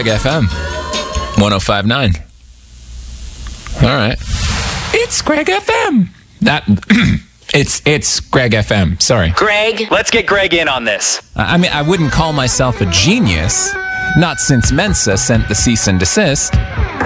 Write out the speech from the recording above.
Greg FM 105.9. All right. It's Greg FM. It's Greg FM. Sorry. Greg, let's get Greg in on this. I mean, I wouldn't call myself a genius, not since Mensa sent the cease and desist.